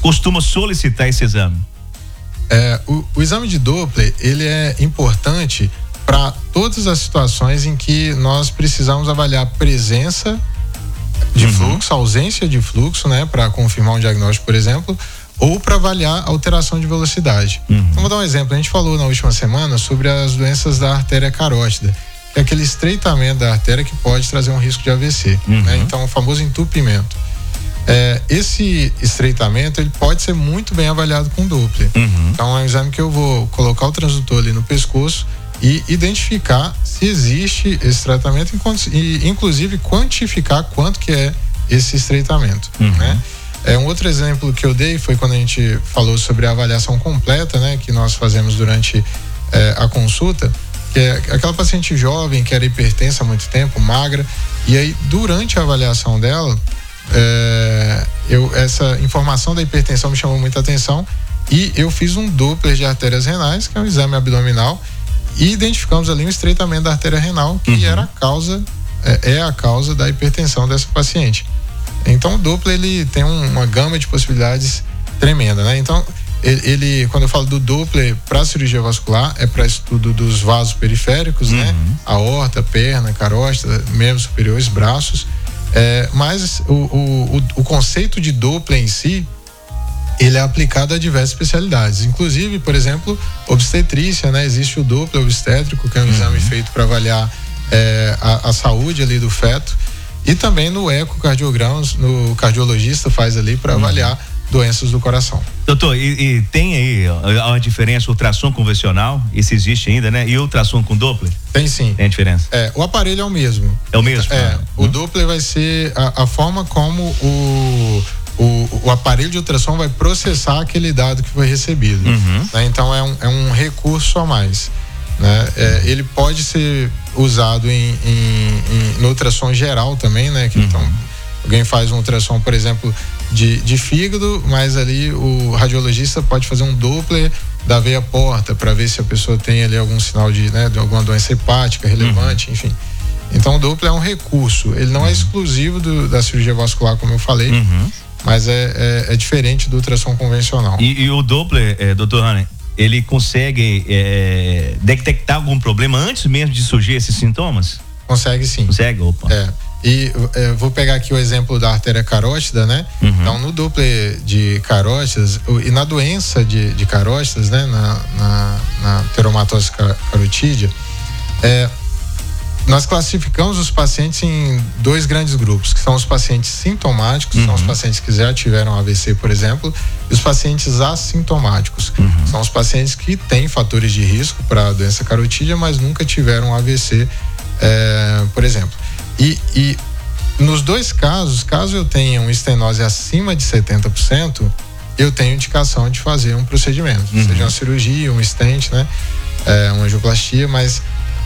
costuma solicitar esse exame? O exame de Doppler, ele é importante para todas as situações em que nós precisamos avaliar presença de fluxo, ausência de fluxo, né, para confirmar um diagnóstico, por exemplo, ou para avaliar alteração de velocidade. Então, vou dar um exemplo. A gente falou na última semana sobre as doenças da artéria carótida, que é aquele estreitamento da artéria que pode trazer um risco de AVC, né? Então, o famoso entupimento. Esse estreitamento, ele pode ser muito bem avaliado com Doppler. Então, é um exame que eu vou colocar o transdutor ali no pescoço e identificar se existe esse tratamento e inclusive quantificar quanto que é esse estreitamento, né? Um outro exemplo que eu dei foi quando a gente falou sobre a avaliação completa, né, que nós fazemos durante a consulta, que é aquela paciente jovem que era hipertensa há muito tempo, magra, e aí durante a avaliação dela, essa informação da hipertensão me chamou muita atenção e eu fiz um Doppler de artérias renais, que é um exame abdominal, e identificamos ali um estreitamento da artéria renal, que era a causa da hipertensão dessa paciente. Então o Doppler, ele tem uma gama de possibilidades tremenda, né? Então ele quando eu falo do Doppler para cirurgia vascular, é para estudo dos vasos periféricos, né? Aorta, perna, carótida, membros superiores, braços, mas o conceito de Doppler em si, ele é aplicado a diversas especialidades, inclusive, por exemplo, obstetrícia, né? Existe o Doppler obstétrico, que é um exame feito para avaliar a saúde ali do feto, e também no ecocardiograma, no cardiologista faz ali para avaliar doenças do coração. Doutor, e tem aí a diferença, ultrassom convencional, esse existe ainda, né? E ultrassom com Doppler? Tem sim. Tem a diferença? O aparelho é o mesmo. É o mesmo? O Doppler vai ser a forma como o aparelho de ultrassom vai processar aquele dado que foi recebido, né? Então é um recurso a mais, né? Ele pode ser usado no ultrassom geral também, né? Que então alguém faz um ultrassom, por exemplo, de fígado, mas ali o radiologista pode fazer um Doppler da veia porta para ver se a pessoa tem ali algum sinal de alguma doença hepática relevante, enfim. Então o Doppler é um recurso, ele não é exclusivo da cirurgia vascular, como eu falei, mas é diferente do ultrassom convencional. E o Doppler, doutor Hane, ele consegue detectar algum problema antes mesmo de surgir esses sintomas? Consegue sim. Consegue? Opa. E vou pegar aqui o exemplo da artéria carótida, né? Então, no Doppler de carótidas e na doença de carótidas, né? Na teromatose carotídea, nós classificamos os pacientes em dois grandes grupos, que são os pacientes sintomáticos, são os pacientes que já tiveram AVC, por exemplo, e os pacientes assintomáticos, são os pacientes que têm fatores de risco para a doença carotídea, mas nunca tiveram AVC, por exemplo. E nos dois casos, caso eu tenha uma estenose acima de 70%, eu tenho indicação de fazer um procedimento, seja uma cirurgia, um stent, né? Uma angioplastia, mas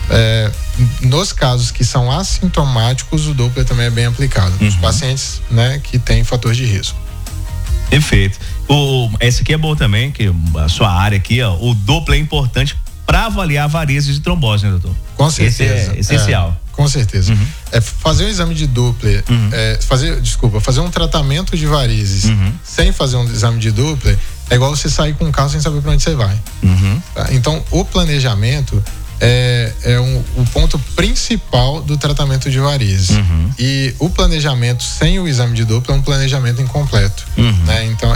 nos casos que são assintomáticos, o Doppler também é bem aplicado. Nos pacientes, né, que têm fator de risco. Perfeito. Esse aqui é bom também, que a sua área aqui, ó, o Doppler é importante para avaliar varizes de trombose, né, doutor? Com certeza. Esse é essencial. Com certeza. Fazer um exame de Doppler, fazer um tratamento de varizes sem fazer um exame de Doppler é igual você sair com um carro sem saber para onde você vai. Tá? Então, o planejamento é o ponto principal do tratamento de varizes. E o planejamento sem o exame de Doppler é um planejamento incompleto. Né? Então,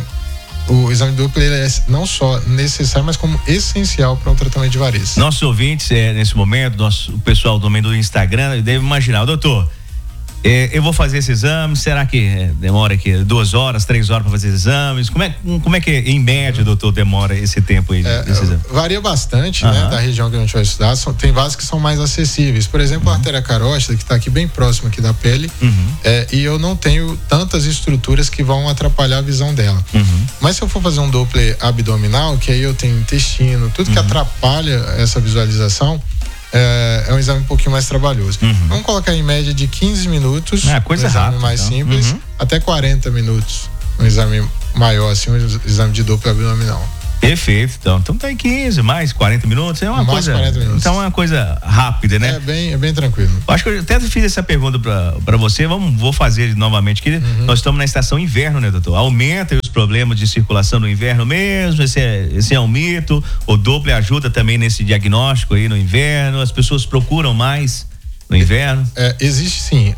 o exame de Doppler ele é não só necessário, mas como essencial para um tratamento de varizes. Nossos ouvintes, nesse momento, o pessoal também do Instagram, deve imaginar, doutor, eu vou fazer esse exame, será que demora aqui 2 horas, 3 horas para fazer esses exames? Como é que em média, doutor, demora esse tempo aí desse exame? Varia bastante, né, da região que a gente vai estudar. Tem vasos que são mais acessíveis. Por exemplo, a artéria carótida, que está aqui bem próxima aqui da pele, e eu não tenho tantas estruturas que vão atrapalhar a visão dela. Mas se eu for fazer um Doppler abdominal, que aí eu tenho intestino, tudo que atrapalha essa visualização, é um exame um pouquinho mais trabalhoso. Vamos colocar em média de 15 minutos, coisa um exame rápida, mais simples, até 40 minutos, um exame maior, assim, um exame de Doppler abdominal. Perfeito, então tá em 15, mais 40 minutos, mais coisa. 40 minutos. Então é uma coisa rápida, né? É bem tranquilo. Acho que eu até fiz essa pergunta pra você, vou fazer novamente aqui. Nós estamos na estação inverno, né, doutor? Aumenta os problemas de circulação no inverno mesmo? Esse é um mito? O Doppler ajuda também nesse diagnóstico aí no inverno? As pessoas procuram mais no inverno? Existe sim.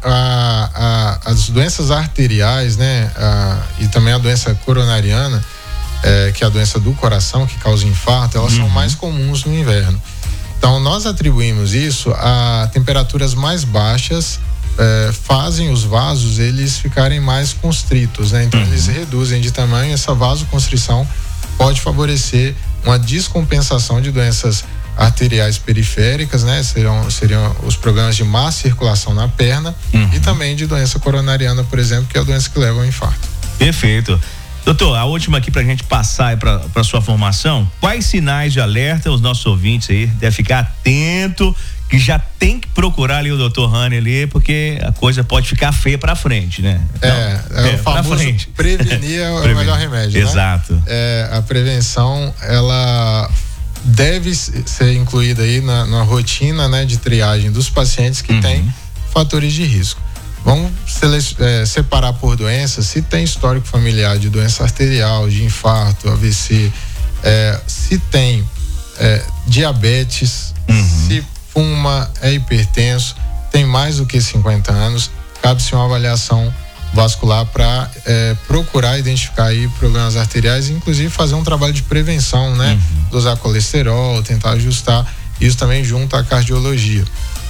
As doenças arteriais, né? E também a doença coronariana, que é a doença do coração, que causa infarto, elas são mais comuns no inverno. Então, nós atribuímos isso a temperaturas mais baixas, fazem os vasos eles ficarem mais constritos, né? Então eles reduzem de tamanho. Essa vasoconstrição pode favorecer uma descompensação de doenças arteriais periféricas, né? Seriam os problemas de má circulação na perna e também de doença coronariana, por exemplo, que é a doença que leva ao infarto. Perfeito. Doutor, a última aqui pra gente passar para sua formação. Quais sinais de alerta os nossos ouvintes aí devem ficar atento, que já tem que procurar ali o doutor Rani ali, porque a coisa pode ficar feia pra frente, né? O famoso prevenir é o melhor remédio, Exato. né? A prevenção, ela deve ser incluída aí na rotina, né, de triagem dos pacientes que têm fatores de risco. Vamos separar por doenças. Se tem histórico familiar de doença arterial, de infarto, AVC, se tem diabetes, se fuma, é hipertenso, tem mais do que 50 anos, cabe-se uma avaliação vascular para procurar identificar aí problemas arteriais, inclusive fazer um trabalho de prevenção, né? Dosar colesterol, tentar ajustar isso também junto à cardiologia.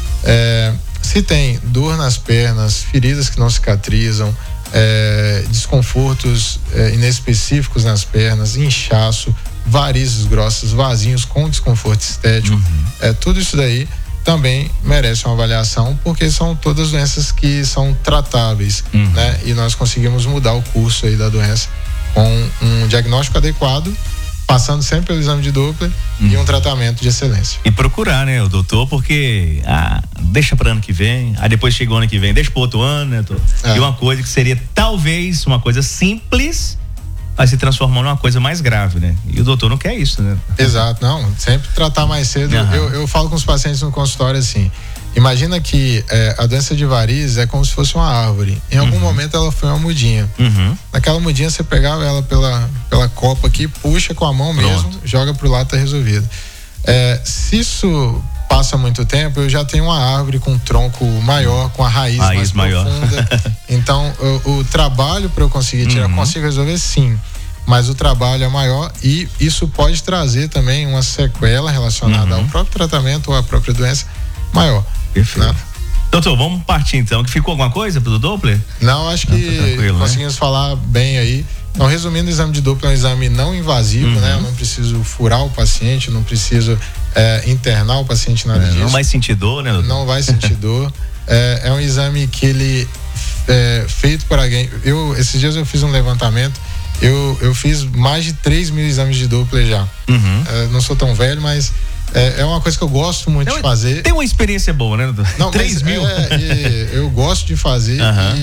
Se tem dor nas pernas, feridas que não cicatrizam, desconfortos inespecíficos nas pernas, inchaço, varizes grossas, vasinhos com desconforto estético, tudo isso daí também merece uma avaliação, porque são todas doenças que são tratáveis, né? E nós conseguimos mudar o curso aí da doença com um diagnóstico adequado, passando sempre pelo exame de Doppler e um tratamento de excelência. E procurar, né, o doutor, porque deixa para ano que vem, aí depois chega o ano que vem, deixa para outro ano, né, doutor? E uma coisa que seria talvez uma coisa simples, vai se transformar numa coisa mais grave, né? E o doutor não quer isso, né? Exato, não, sempre tratar mais cedo. Eu falo com os pacientes no consultório assim, imagina que a doença de varizes é como se fosse uma árvore. Em algum momento ela foi uma mudinha. Naquela mudinha você pegava ela pela copa aqui, puxa com a mão mesmo, joga pro lado, tá resolvido. Se isso passa muito tempo, eu já tenho uma árvore com um tronco maior, com a raiz mais maior. profunda. Então, o trabalho para eu conseguir tirar, consigo resolver sim, mas o trabalho é maior e isso pode trazer também uma sequela relacionada ao próprio tratamento ou à própria doença maior. Perfeito. Né? Doutor, vamos partir então. Que ficou alguma coisa pro Doppler? Não, acho que conseguimos falar bem aí. Então, resumindo, o exame de Doppler é um exame não invasivo, né? Eu não preciso furar o paciente, não preciso internar o paciente, nada disso. Não vai sentir dor, né, doutor? Não vai sentir dor. É um exame que ele é feito por alguém. Esses dias eu fiz um levantamento, eu fiz mais de 3.000 exames de Doppler já. Não sou tão velho, mas é uma coisa que eu gosto muito de fazer. Tem uma experiência boa, né, doutor? Não, 3.000. Eu gosto de fazer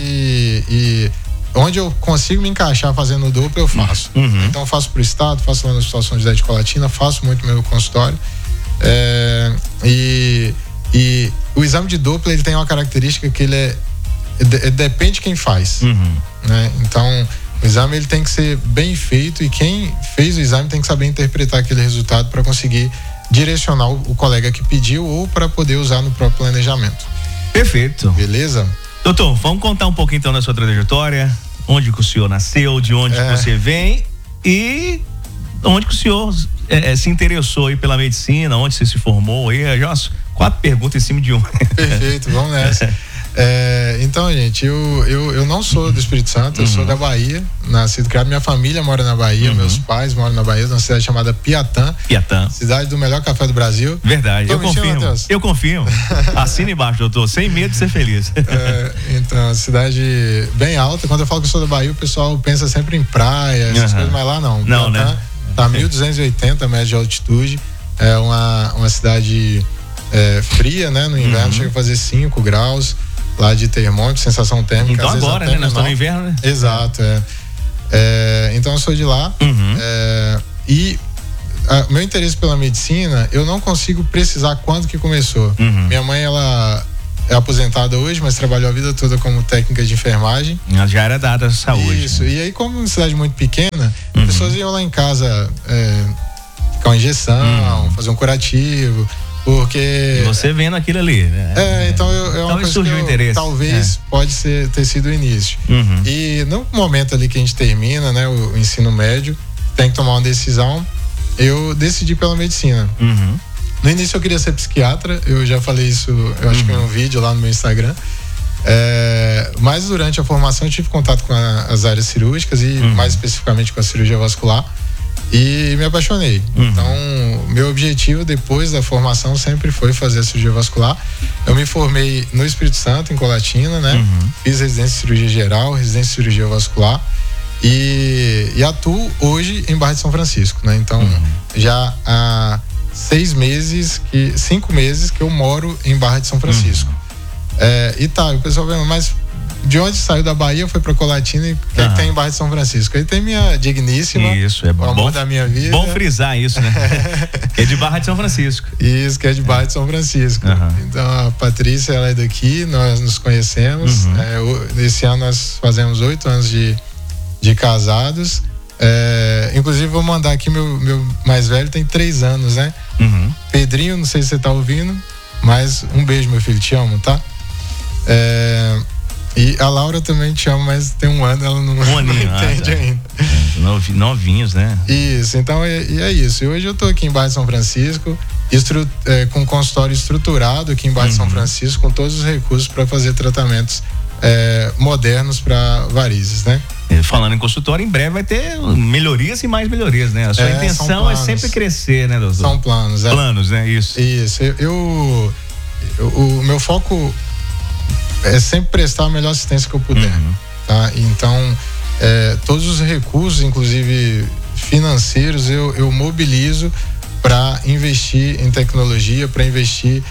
e onde eu consigo me encaixar fazendo o Doppler, eu faço. Então eu faço pro estado, faço lá no Hospital São José de Colatina, faço muito no meu consultório. E o exame de Doppler, ele tem uma característica que ele depende de quem faz, né? Então o exame ele tem que ser bem feito e quem fez o exame tem que saber interpretar aquele resultado para conseguir direcionar o colega que pediu ou para poder usar no próprio planejamento. Perfeito. Beleza? Doutor, vamos contar um pouquinho então da sua trajetória, onde que o senhor nasceu, de onde que você vem e onde que o senhor se interessou aí pela medicina, onde você se formou aí, já 4 perguntas em cima de uma. Perfeito, vamos nessa. Então, gente, eu não sou do Espírito Santo, eu sou da Bahia, nascido e criado. Minha família mora na Bahia, meus pais moram na Bahia, numa cidade chamada Piatã. Cidade do melhor café do Brasil. Verdade, eu confirmo. Assina embaixo, doutor, sem medo de ser feliz. Então, cidade bem alta. Quando eu falo que eu sou da Bahia, o pessoal pensa sempre em praia, essas coisas, mas lá não. Não, Piatã, né? Tá 1.280 metros de altitude, é uma cidade fria, né? No inverno chega a fazer 5 graus. Lá de termômetro, sensação térmica. Então agora, né? Nós estamos no inverno, né? Exato, então eu sou de lá. E meu interesse pela medicina, eu não consigo precisar quando que começou. Minha mãe, ela é aposentada hoje, mas trabalhou a vida toda como técnica de enfermagem. Já era dada a saúde. Isso, e aí como uma cidade muito pequena, pessoas iam lá em casa ficar uma injeção, fazer um curativo, porque... E você vendo aquilo ali, né? Então é uma coisa surgiu o interesse. Talvez pode ter sido o início. E no momento ali que a gente termina, né, o ensino médio, tem que tomar uma decisão, eu decidi pela medicina. No início eu queria ser psiquiatra, eu já falei isso, eu acho que em um vídeo lá no meu Instagram. Mas durante a formação eu tive contato com as áreas cirúrgicas e mais especificamente com a cirurgia vascular e me apaixonei. Então, meu objetivo depois da formação sempre foi fazer a cirurgia vascular. Eu me formei no Espírito Santo, em Colatina, né? Fiz residência de cirurgia geral, residência de cirurgia vascular e atuo hoje em Barra de São Francisco, né? Então, já há 5 meses que eu moro em Barra de São Francisco. O pessoal vê, mas de onde saiu da Bahia, foi pra Colatina e o que tem em Barra de São Francisco? Aí tem minha digníssima. Isso, é bom. O amor da minha vida. Bom frisar isso, né? Que é de Barra de São Francisco. Isso, que é de Barra de São Francisco. Então a Patrícia, ela é daqui, nós nos conhecemos. Esse ano nós fazemos 8 anos de casados. Inclusive vou mandar aqui, meu mais velho tem 3 anos, né? Pedrinho, não sei se você tá ouvindo, mas um beijo, meu filho, te amo, tá? E a Laura também te ama, mas tem 1 ano, ela não entende ainda. Novinhos, né? Isso, então é isso. E hoje eu tô aqui em Barra de São Francisco, com um consultório estruturado aqui em Barra de São Francisco, com todos os recursos para fazer tratamentos modernos para varizes, né? Falando em consultório, em breve vai ter melhorias e mais melhorias, né? A sua intenção é sempre crescer, né, doutor? São planos. Planos, né? Isso. O meu foco é sempre prestar a melhor assistência que eu puder, tá? Então, todos os recursos, inclusive financeiros, eu mobilizo para investir em tecnologia, para investir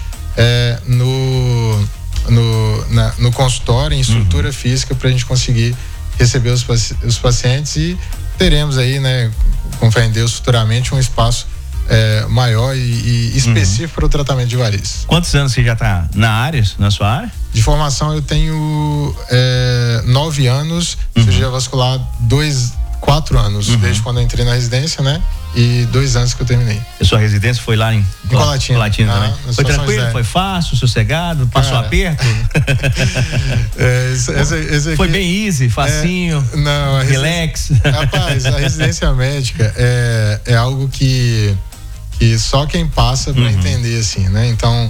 no consultório, em estrutura física, para a gente conseguir receber os pacientes e teremos aí, né, com fé em Deus, futuramente um espaço maior e específico para o tratamento de varizes. Quantos anos você já está na sua área? De formação eu tenho 9 anos, cirurgia vascular 4 anos, desde quando eu entrei na residência, né? E 2 anos que eu terminei. A sua residência foi lá em Colatina também? Foi tranquilo? Foi fácil, sossegado? Passou aperto? Esse aqui, foi bem easy, facinho, relax? Rapaz, a residência médica é algo que só quem passa para entender, assim, né? Então,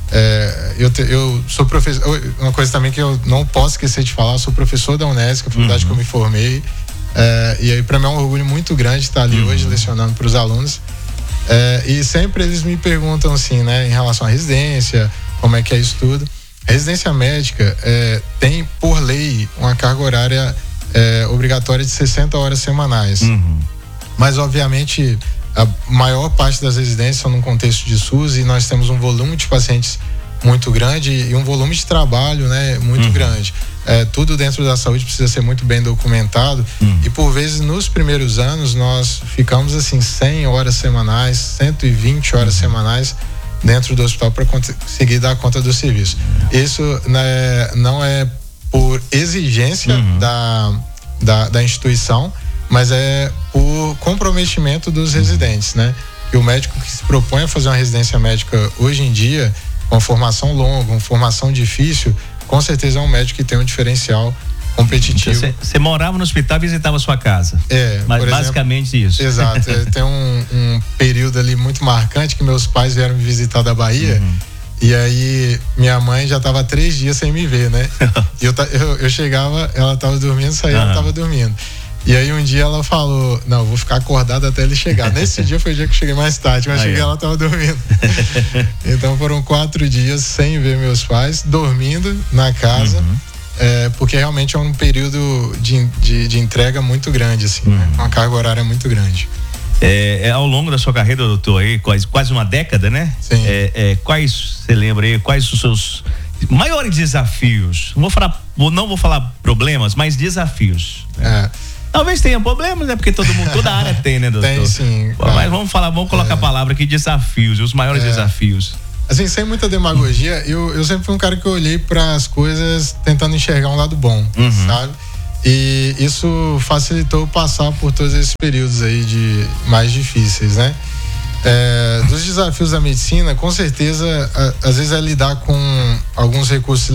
eu sou professor, uma coisa também que eu não posso esquecer de falar, eu sou professor da Unesco, a faculdade que eu me formei, e aí para mim é um orgulho muito grande estar ali hoje lecionando para os alunos, e sempre eles me perguntam assim, né, em relação à residência, como é que é isso tudo. A residência médica tem, por lei, uma carga horária obrigatória de 60 horas semanais, mas obviamente a maior parte das residências são num contexto de SUS e nós temos um volume de pacientes muito grande e um volume de trabalho, né, muito grande. Tudo dentro da saúde precisa ser muito bem documentado e por vezes nos primeiros anos nós ficamos assim 100 horas semanais, 120 horas semanais dentro do hospital para conseguir dar conta do serviço. Isso, né, não é por exigência da instituição, mas é por comprometimento dos residentes, né? E o médico que se propõe a fazer uma residência médica hoje em dia, com formação longa, com formação difícil, com certeza é um médico que tem um diferencial competitivo. Você morava no hospital e visitava a sua casa. Mas exemplo, basicamente isso. Exato. Tem um período ali muito marcante que meus pais vieram me visitar da Bahia. E aí minha mãe já estava 3 dias sem me ver, né? E eu chegava, ela estava dormindo, saía, ela estava dormindo. E aí um dia ela falou, não, eu vou ficar acordada até ele chegar. Nesse dia foi o dia que eu cheguei mais tarde, mas cheguei, ela estava dormindo. Então foram 4 dias sem ver meus pais, dormindo na casa, porque realmente é um período de entrega muito grande, assim, né? Uma carga horária muito grande. Ao longo da sua carreira, doutor, aí, quase uma década, né? Sim. Quais, você lembra aí, quais os seus maiores desafios? Não vou falar problemas, mas desafios. Talvez tenha problemas, né? Porque toda área tem, né, doutor? Tem sim. Mas vamos colocar a palavra aqui, desafios, os maiores desafios. Assim, sem muita demagogia, eu sempre fui um cara que eu olhei para as coisas tentando enxergar um lado bom, sabe? E isso facilitou passar por todos esses períodos aí mais difíceis, né? Dos desafios da medicina, com certeza, às vezes é lidar com alguns recursos